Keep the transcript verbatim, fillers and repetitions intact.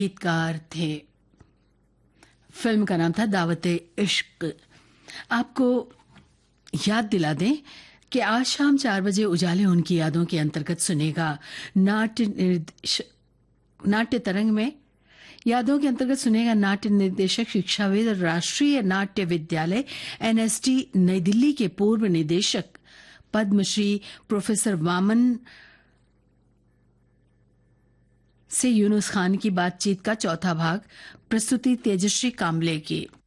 गीतकार थे। फिल्म का नाम था दावते इश्क। आपको याद दिला दें कि आज शाम चार बजे उजाले उनकी यादों के अंतर्गत सुनेगा नाट्य निर्देश नाट्य तरंग में यादों के अंतर्गत सुनेगा नाट्य निर्देशक, शिक्षाविद और राष्ट्रीय नाट्य विद्यालय एनएसडी नई दिल्ली के पूर्व निदेशक पद्मश्री प्रोफेसर वामन से यूनुस खान की बातचीत का चौथा भाग। प्रस्तुति तेजश्री कामले की।